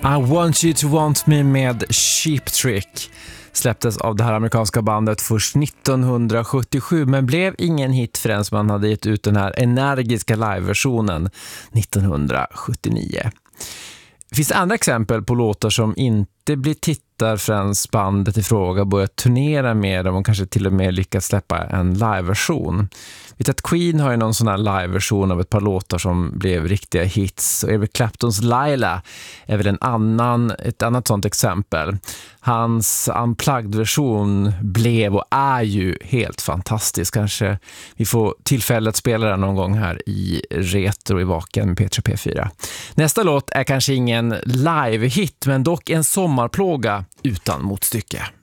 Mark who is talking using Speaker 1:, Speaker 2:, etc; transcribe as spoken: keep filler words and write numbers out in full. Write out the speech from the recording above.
Speaker 1: I Want You To Want Me med Cheap Trick släpptes av det här amerikanska bandet först nittonhundrasjuttiosju men blev ingen hit förrän man hade gett ut den här energiska liveversionen nittonhundrasjuttionio. Finns det andra exempel på låtar som inte blir tittar förrän bandet i fråga börjar turnera med dem och kanske till och med lyckas släppa en liveversion? Vi vet att Queen har ju någon sån här liveversion av ett par låtar som blev riktiga hits, och Eric Claptons Laila är väl en annan, ett annat sånt exempel. Hans unplugged-version blev och är ju helt fantastisk. Kanske vi får tillfälle att spela den någon gång här i Retro i Vaken med P tre P fyra. Nästa låt är kanske ingen live-hit men dock en sommarplåga utan motstycke.